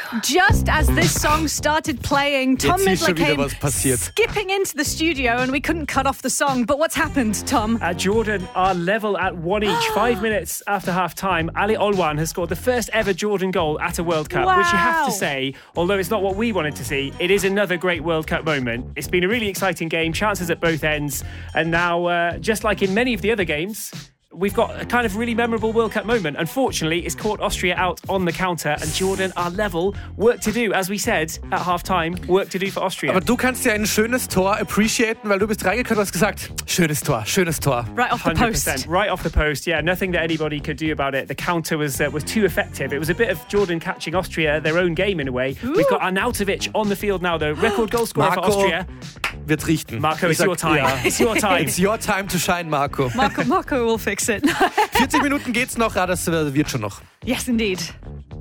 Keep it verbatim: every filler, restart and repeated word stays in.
Just as this song started playing, Tom Midler came passiert. skipping into the studio and we couldn't cut off the song. But what's happened, Tom? Uh, Jordan are level at one each. Five minutes after half-time, Ali Olwan has scored the first ever Jordan goal at a World Cup, wow. which you have to say, although it's not what we wanted to see, it is another great World Cup moment. It's been a really exciting game, chances at both ends, and now, uh, just like in many of the other games, we've got a kind of really memorable World Cup moment. Unfortunately, it's caught Austria out on the counter and Jordan are level. Work to do, as we said at half-time, work to do for Austria. Aber du kannst ja ein schönes Tor appreciaten, weil du bist reingekommen und hast gesagt, schönes Tor, schönes Tor. Right off the post. Right off the post, yeah. Nothing that anybody could do about it. The counter was uh, was too effective. It was a bit of Jordan catching Austria their own game in a way. Ooh. We've got Arnautovic on the field now, though. Record goal scorer Marco for Austria. Wird richten. Marco, it's sag, your time. Ja. It's your time. It's your time to shine, Marco. Marco, Marco will fix it. vierzig Minuten geht's noch, ah, das wird schon noch. Yes, indeed.